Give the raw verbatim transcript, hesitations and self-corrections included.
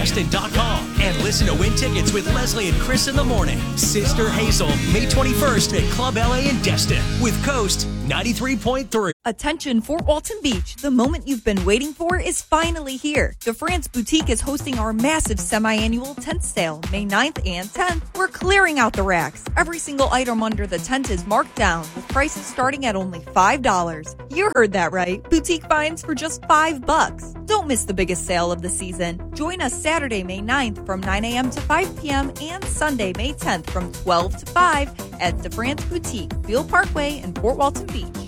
Destin dot com and listen to win tickets with Leslie and Chris in the morning. Sister Hazel, May twenty-first at Club L A in Destin with Coast ninety-three point three. Attention Fort Walton Beach, the moment you've been waiting for is finally here. The France Boutique is hosting our massive semi-annual tent sale, May ninth and tenth. We're clearing out the racks. Every single item under the tent is marked down with prices starting at only five dollars. You heard that right. Boutique finds for just five bucks. Don't miss the biggest sale of the season. Join us Saturday, May ninth from nine a.m. to five p.m. and Sunday, May tenth from twelve to five at the France Boutique, Beale Parkway in Fort Walton Beach.